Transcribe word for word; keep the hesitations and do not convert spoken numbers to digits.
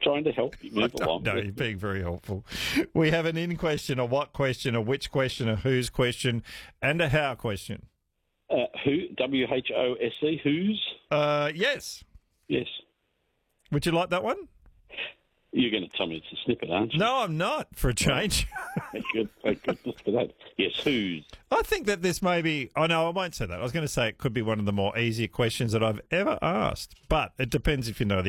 trying to help you move along. No, you're being very helpful. We have an in question, a what question, a which question, a whose question, and a how question. Uh, who? W H O S E. Who's? Uh, yes. Yes. Would you like that one? You're going to tell me it's a snippet, aren't you? No, I'm not, for a change. Very good. Very good. Look for that. Yes, who's? I think that this may be... Oh, no, I won't say that. I was going to say it could be one of the more easier questions that I've ever asked. But it depends if you know the